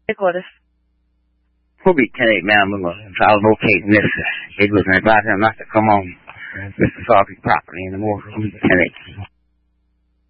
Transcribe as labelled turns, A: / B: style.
A: Recorded.
B: We'll be 10-8 now. I'm going to try to locate Mr. Edwards and advise him not to come on Mr. Sarby's property anymore. We'll be 10-8.